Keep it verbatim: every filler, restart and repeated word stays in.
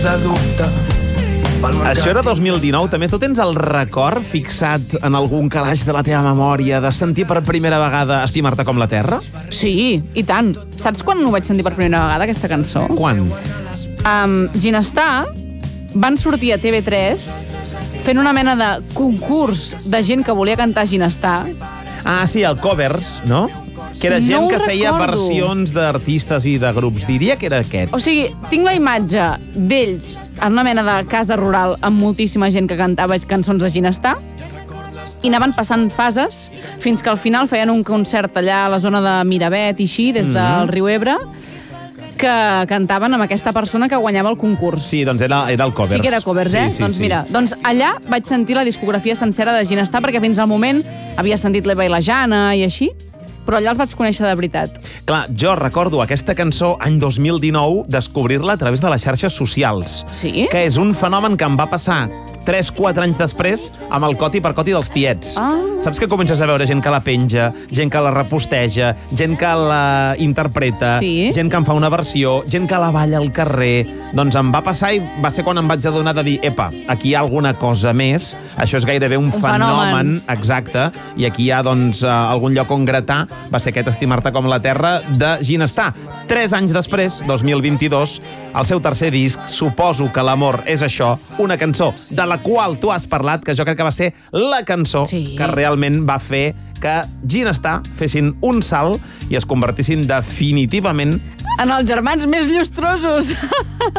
de dubte. Això era dos mil dinou. També tu tens el record fixat en algun calaix de la teva memòria de sentir per primera vegada Estimar-te com la terra? Sí, i tant. Saps quan ho vaig sentir per primera vegada, aquesta cançó? Quan? Um, Ginestar van sortir a T V tres fent una mena de concurs de gent que volia cantar Ginestar. Ah, sí, el covers, no? Que era gent No ho que feia recordo. versions d'artistes i de grups. Diria que era aquest. O sigui, tinc la imatge d'ells en una mena de casa rural amb moltíssima gent que cantava cançons de Ginestar i anaven passant fases fins que al final feien un concert allà a la zona de Miravet i així, des del riu Ebre, que cantaven amb aquesta persona que guanyava el concurs. Sí, doncs era, era el covers. Sí que era covers, eh? Sí, sí, doncs sí. mira, doncs allà vaig sentir la discografia sencera de Ginestar perquè fins al moment havia sentit l'Eva i la Jana i així, però allà els vaig conèixer de veritat. Clar, jo recordo aquesta cançó, any dos mil dinou, descobrir-la a través de les xarxes socials. Sí? Que és un fenomen que em va passar tres quatre anys després amb el coti per coti dels tiets. Ah. Saps que comences a veure gent que la penja, gent que la reposteja, gent que la interpreta, Sí. gent que en fa una versió, gent que la balla al carrer. Doncs em va passar i va ser quan em vaig adonar de dir epa, aquí hi ha alguna cosa més, això és gairebé un, Un fenomen. fenomen, exacte, i aquí hi ha doncs, algun lloc on gratar, va ser aquest Estimar-te com la terra de Ginestar. Tres anys després, dos mil vint-i-dos, el seu tercer disc, Suposo que l'amor és això, una cançó de la qual tu has parlat, que jo crec que va ser la cançó Sí. que realment va fer que Ginestar fessin un salt i es convertissin definitivament En els germans més llustrosos.